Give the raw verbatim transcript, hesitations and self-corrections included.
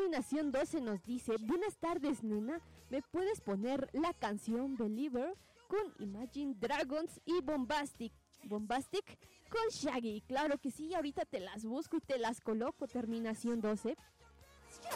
Terminación doce nos dice: buenas tardes, nena, ¿me puedes poner la canción Believer con Imagine Dragons y Bombastic? Bombastic con Shaggy. Claro que sí, ahorita te las busco y te las coloco, terminación doce.